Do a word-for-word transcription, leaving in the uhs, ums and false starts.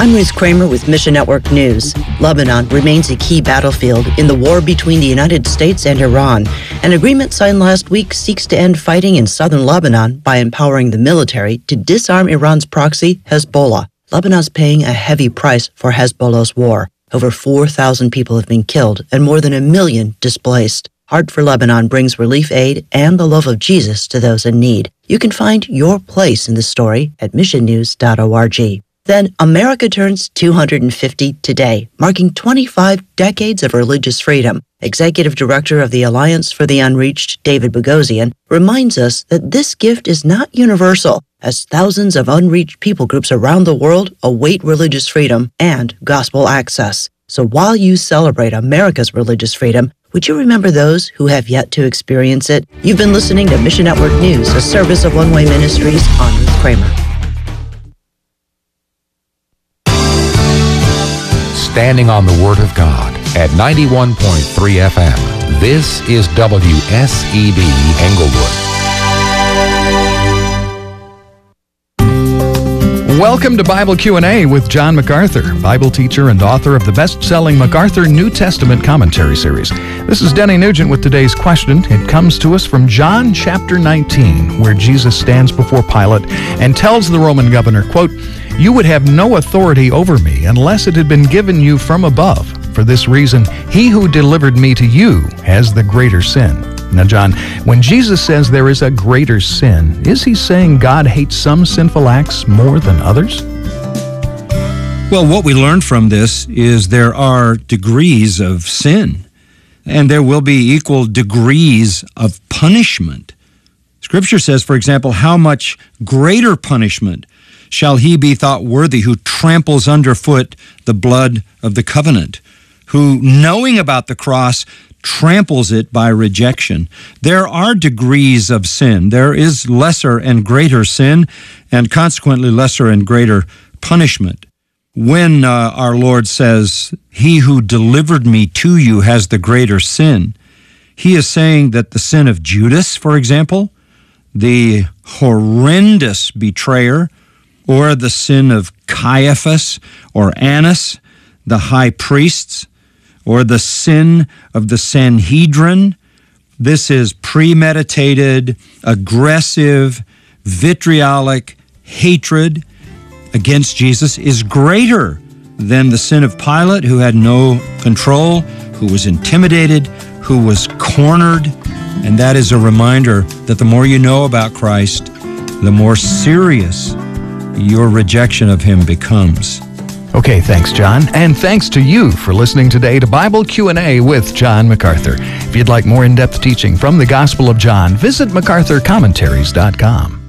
I'm Ruth Kramer with Mission Network News. Lebanon remains a key battlefield in the war between the United States and Iran. An agreement signed last week seeks to end fighting in southern Lebanon by empowering the military to disarm Iran's proxy, Hezbollah. Lebanon's paying a heavy price for Hezbollah's war. Over four thousand people have been killed and more than a million displaced. Heart for Lebanon brings relief aid and the love of Jesus to those in need. You can find your place in the story at mission news dot org. Then, America turns two hundred fifty today, marking twenty-five decades of religious freedom. Executive Director of the Alliance for the Unreached, David Bogosian, reminds us that this gift is not universal, as thousands of unreached people groups around the world await religious freedom and gospel access. So while you celebrate America's religious freedom, would you remember those who have yet to experience it? You've been listening to Mission Network News, a service of One Way Ministries. I'm Ruth Kramer. Standing on the Word of God at ninety-one point three F M. This is W S E B Englewood. Welcome to Bible Q and A with John MacArthur, Bible teacher and author of the best-selling MacArthur New Testament Commentary Series. This is Denny Nugent with today's question. It comes to us from John chapter nineteen, where Jesus stands before Pilate and tells the Roman governor, quote, "You would have no authority over me unless it had been given you from above. For this reason, he who delivered me to you has the greater sin." Now, John, when Jesus says there is a greater sin, is he saying God hates some sinful acts more than others? Well, what we learn from this is there are degrees of sin, and there will be equal degrees of punishment. Scripture says, for example, how much greater punishment shall he be thought worthy who tramples underfoot the blood of the covenant, who, knowing about the cross, tramples it by rejection. There are degrees of sin. There is lesser and greater sin, and consequently lesser and greater punishment. When uh, our Lord says, "He who delivered me to you has the greater sin," he is saying that the sin of Judas, for example, the horrendous betrayer, or the sin of Caiaphas or Annas, the high priests, or the sin of the Sanhedrin. This is premeditated, aggressive, vitriolic hatred against Jesus is greater than the sin of Pilate, who had no control, who was intimidated, who was cornered. And that is a reminder that the more you know about Christ, the more serious your rejection of him becomes. Okay, thanks, John. And thanks to you for listening today to Bible Q and A with John MacArthur. If you'd like more in-depth teaching from the Gospel of John, visit macarthur commentaries dot com.